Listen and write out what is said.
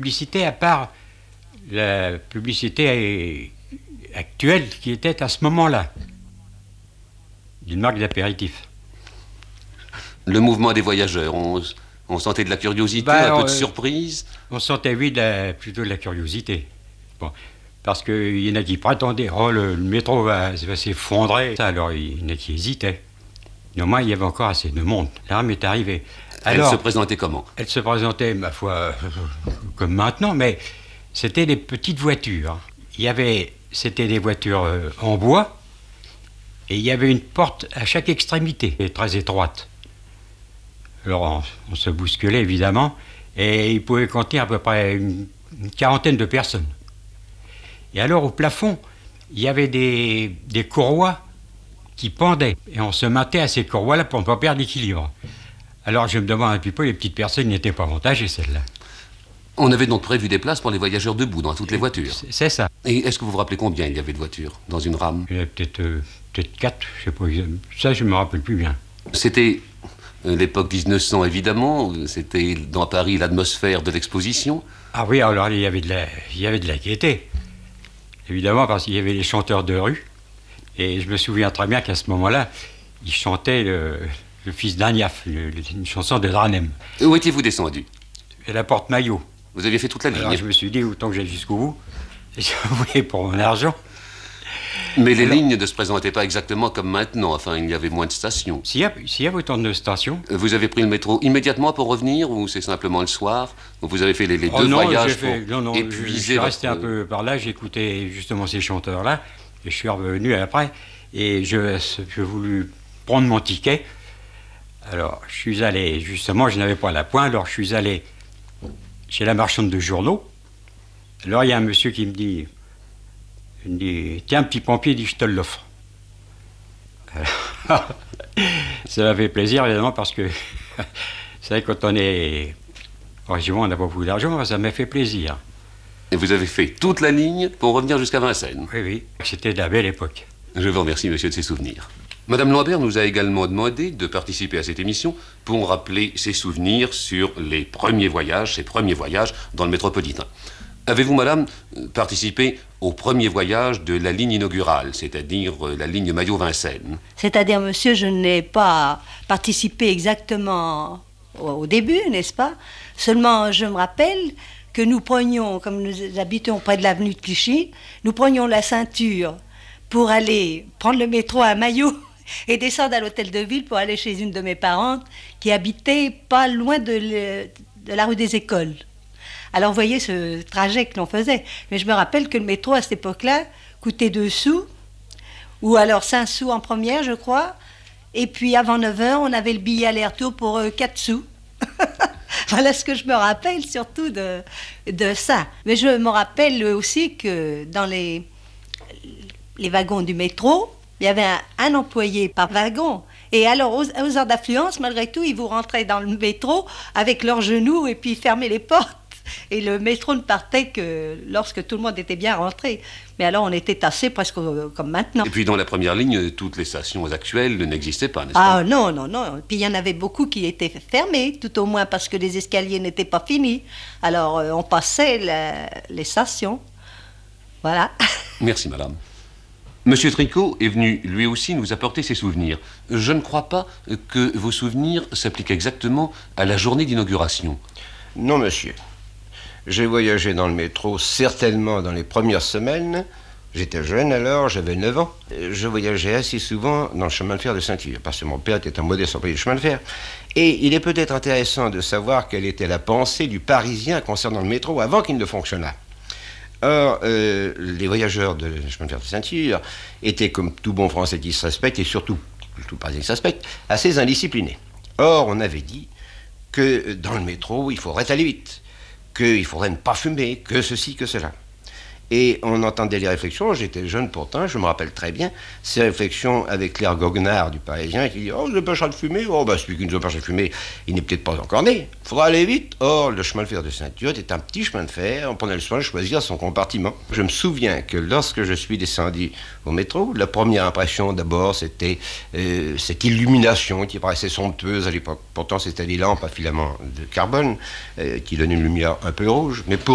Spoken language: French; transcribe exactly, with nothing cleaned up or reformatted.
publicité à part la publicité actuelle qui était à ce moment-là, d'une marque d'apéritif. Le mouvement des voyageurs, on, on sentait de la curiosité, bah, un peu euh, de surprise. On sentait, oui, de la, plutôt de la curiosité. Bon, parce qu'il y en a qui prétendaient, oh, le, le métro va, va s'effondrer. Alors, il y en a qui hésitaient. Néanmoins, il y avait encore assez de monde. L'arme est arrivée. Alors, elle se présentait comment? Elle se présentait, ma foi, euh, comme maintenant, mais c'était des petites voitures. Il y avait, c'était des voitures euh, en bois, et il y avait une porte à chaque extrémité, très étroite. Alors, on, on se bousculait, évidemment, et il pouvait contenir à peu près une, une quarantaine de personnes. Et alors, au plafond, il y avait des, des courroies qui pendaient, et on se maintenait à ces courroies-là pour ne pas perdre l'équilibre. Alors, je me demande un petit peu, les petites personnes n'étaient pas avantagées, celles-là. On avait donc prévu des places pour les voyageurs debout dans toutes les voitures. C'est ça. Et est-ce que vous vous rappelez combien il y avait de voitures dans une rame? Il y avait peut-être euh, peut-être quatre, je sais pas. Ça, je me rappelle plus bien. C'était euh, l'époque dix-neuf cents, évidemment. C'était dans Paris l'atmosphère de l'exposition. Ah oui, alors il y avait de la, il y avait de la gaieté. Évidemment, parce qu'il y avait les chanteurs de rue. Et je me souviens très bien qu'à ce moment-là, ils chantaient le, le fils d'Agnaf, le, une chanson de Dranem. Où étiez-vous descendu? Et la porte-maillot. Vous aviez fait toute la ligne. Alors je me suis dit, autant que j'aille jusqu'au bout, et je voulais pour mon argent. Mais les alors, lignes ne se présentaient pas exactement comme maintenant. Enfin, il y avait moins de stations. S'il y a, s'il y a autant de stations... Vous avez pris le métro immédiatement pour revenir, ou c'est simplement le soir? Ou vous avez fait les, les oh deux non, voyages fait, pour non, non, épuiser je, je suis votre... resté un peu par là, j'écoutais justement ces chanteurs-là, et je suis revenu après, et je, je voulu prendre mon ticket. Alors, je suis allé, justement, je n'avais pas la pointe, alors je suis allé chez la marchande de journaux. Alors, il y a un monsieur qui me dit, il me dit, tiens, petit pompier, il dit, je te l'offre. Alors, ça m'a fait plaisir, évidemment, parce que, vous savez, quand on est au régiment, on n'a pas beaucoup d'argent, ça m'a fait plaisir. Et vous avez fait toute la ligne pour revenir jusqu'à Vincennes? Oui, oui, c'était de la belle époque. Je vous remercie, monsieur, de ces souvenirs. Madame Lombert nous a également demandé de participer à cette émission pour rappeler ses souvenirs sur les premiers voyages, ses premiers voyages dans le métropolitain. Avez-vous, madame, participé au premier voyage de la ligne inaugurale, c'est-à-dire la ligne Maillot-Vincennes? C'est-à-dire, monsieur, je n'ai pas participé exactement au début, n'est-ce pas? Seulement, je me rappelle que nous prenions, comme nous habitions près de l'avenue de Clichy, nous prenions la ceinture pour aller prendre le métro à Maillot et descendre à l'hôtel de ville pour aller chez une de mes parentes qui habitait pas loin de, le, de la rue des Écoles. Alors, vous voyez ce trajet que l'on faisait. Mais je me rappelle que le métro, à cette époque-là, coûtait deux sous, ou alors cinq sous en première, je crois. Et puis, avant neuf heures, on avait le billet aller-retour pour euh, quatre sous. Voilà ce que je me rappelle surtout de, de ça. Mais je me rappelle aussi que dans les, les wagons du métro, il y avait un, un employé par wagon. Et alors, aux, aux heures d'affluence, malgré tout, ils vous rentraient dans le métro avec leurs genoux et puis fermaient les portes. Et le métro ne partait que lorsque tout le monde était bien rentré. Mais alors, on était tassés presque comme maintenant. Et puis, dans la première ligne, toutes les stations actuelles n'existaient pas, n'est-ce ah, pas? non, non, non. Puis, il y en avait beaucoup qui étaient fermés, tout au moins parce que les escaliers n'étaient pas finis. Alors, euh, on passait la, les stations. Voilà. Merci, madame. Monsieur Tricot est venu, lui aussi, nous apporter ses souvenirs. Je ne crois pas que vos souvenirs s'appliquent exactement à la journée d'inauguration. Non, monsieur. J'ai voyagé dans le métro certainement dans les premières semaines. J'étais jeune alors, j'avais neuf ans. Je voyageais assez souvent dans le chemin de fer de Saint-Cyr, parce que mon père était un modeste employé de chemin de fer. Et il est peut-être intéressant de savoir quelle était la pensée du Parisien concernant le métro avant qu'il ne fonctionnât. Or, euh, les voyageurs de chemin de fer de Saint-Cyr étaient, comme tout bon Français qui se respecte, et surtout tout Parisien qui se respecte, assez indisciplinés. Or, on avait dit que dans le métro, il faudrait aller vite, qu'il faudrait ne pas fumer, que ceci, que cela. Et on entendait les réflexions, j'étais jeune pourtant, je me rappelle très bien, ces réflexions avec l'air goguenard du Parisien qui dit « Oh, je empêcherai de fumer, oh, bah, celui qui nous empêche de fumer, il n'est peut-être pas encore né, il faudra aller vite. » Or, le chemin de fer de Saint-Cyr était un petit chemin de fer, on prenait le soin de choisir son compartiment. Je me souviens que lorsque je suis descendu au métro, la première impression d'abord, c'était euh, cette illumination qui paraissait somptueuse à l'époque. Pourtant, c'était des lampes à filament de carbone euh, qui donnaient une lumière un peu rouge, mais pour